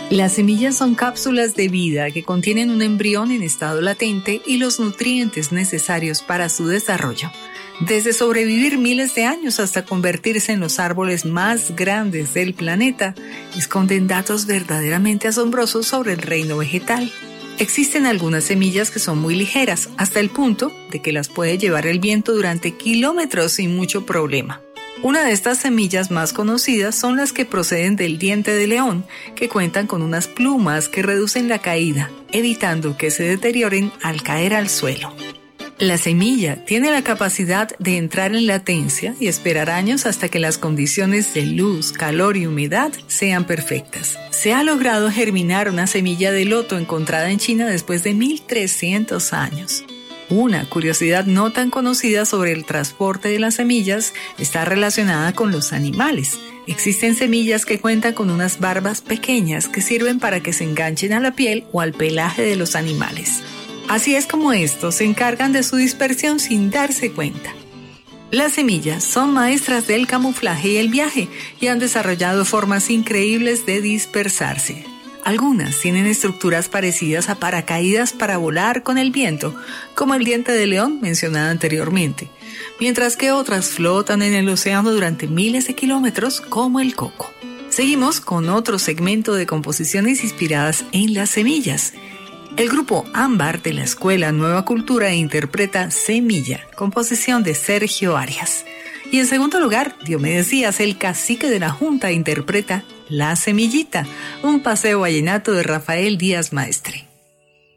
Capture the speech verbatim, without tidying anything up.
Las semillas son cápsulas de vida que contienen un embrión en estado latente y los nutrientes necesarios para su desarrollo. Desde sobrevivir miles de años hasta convertirse en los árboles más grandes del planeta, esconden datos verdaderamente asombrosos sobre el reino vegetal. Existen algunas semillas que son muy ligeras, hasta el punto de que las puede llevar el viento durante kilómetros sin mucho problema. Una de estas semillas más conocidas son las que proceden del diente de león, que cuentan con unas plumas que reducen la caída, evitando que se deterioren al caer al suelo. La semilla tiene la capacidad de entrar en latencia y esperar años hasta que las condiciones de luz, calor y humedad sean perfectas. Se ha logrado germinar una semilla de loto encontrada en China después de mil trescientos años. Una curiosidad no tan conocida sobre el transporte de las semillas está relacionada con los animales. Existen semillas que cuentan con unas barbas pequeñas que sirven para que se enganchen a la piel o al pelaje de los animales. Así es como estos se encargan de su dispersión sin darse cuenta. Las semillas son maestras del camuflaje y el viaje y han desarrollado formas increíbles de dispersarse. Algunas tienen estructuras parecidas a paracaídas para volar con el viento, como el diente de león mencionado anteriormente, mientras que otras flotan en el océano durante miles de kilómetros, como el coco. Seguimos con otro segmento de composiciones inspiradas en las semillas. El grupo Ámbar de la Escuela Nueva Cultura interpreta Semilla, composición de Sergio Arias. Y en segundo lugar, Diomedes Díaz, el cacique de la Junta, interpreta La Semillita, un paseo vallenato de Rafael Díaz Maestre.